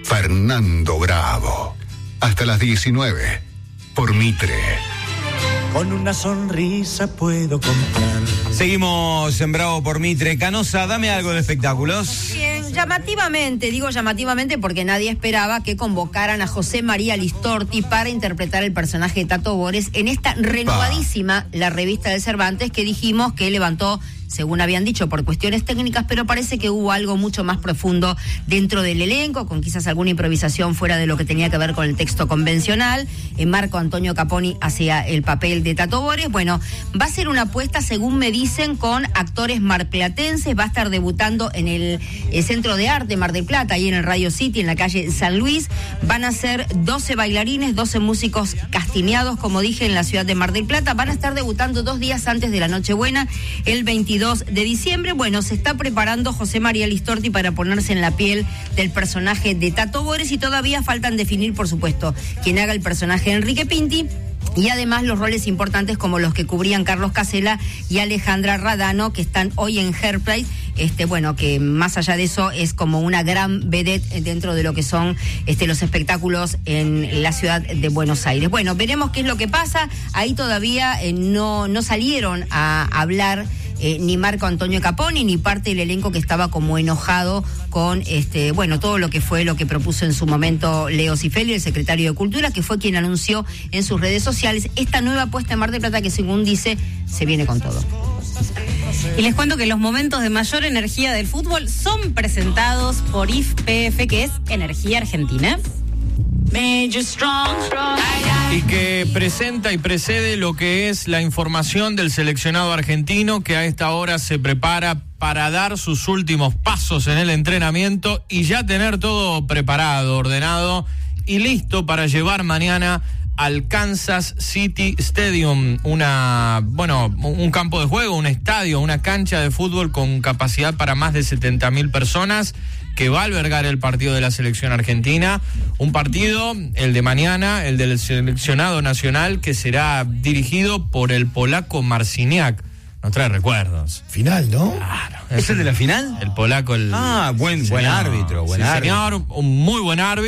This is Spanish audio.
Fernando Bravo. Hasta las 19, por Mitre. Con una sonrisa puedo comprar. Seguimos en Bravo por Mitre. Canosa, dame algo de espectáculos. Bien, llamativamente, digo llamativamente porque nadie esperaba que convocaran a José María Listorti para interpretar el personaje de Tato Bores en esta renovadísima La Revista del Cervantes, que dijimos que levantó, según habían dicho, por cuestiones técnicas, pero parece que hubo algo mucho más profundo dentro del elenco, con quizás alguna improvisación fuera de lo que tenía que ver con el texto convencional. Marco Antonio Caponi hacía el papel de Tato Bores. Bueno, va a ser una apuesta, según me dicen, con actores marplatenses. Va a estar debutando en el Centro de Arte Mar del Plata, ahí en el Radio City, en la calle San Luis. Van a ser 12 bailarines, 12 músicos castineados, como dije, en la ciudad de Mar del Plata. Van a estar debutando 2 días antes de la Nochebuena, el 22 de diciembre. Bueno, se está preparando José María Listorti para ponerse en la piel del personaje de Tato Bores, y todavía faltan definir, por supuesto, quién haga el personaje de Enrique Pinti, y además los roles importantes como los que cubrían Carlos Casella y Alejandra Radano, que están hoy en Hairplay. Bueno, que más allá de eso es como una gran vedette dentro de lo que son los espectáculos en la ciudad de Buenos Aires. Bueno, veremos qué es lo que pasa. Ahí todavía no salieron a hablar ni Marco Antonio Caponi ni parte del elenco, que estaba como enojado con todo lo que propuso en su momento Leo Cifelli, el secretario de Cultura, que fue quien anunció en sus redes sociales esta nueva apuesta en Mar del Plata, que según dice se viene con todo. Y les cuento que los momentos de mayor energía del fútbol son presentados por IFPF, que es Energía Argentina. Y que presenta y precede lo que es la información del seleccionado argentino, que a esta hora se prepara para dar sus últimos pasos en el entrenamiento y ya tener todo preparado, ordenado y listo para llevar mañana al Kansas City Stadium, un campo de juego, un estadio, una cancha de fútbol con capacidad para más de 70.000 personas, que va a albergar el partido de la selección argentina. Un partido, el de mañana, el del seleccionado nacional, que será dirigido por el polaco Marciniak. Nos trae recuerdos. Final, ¿no? Claro. ¿Es el de la final? El polaco, buen árbitro, señor, un muy buen árbitro.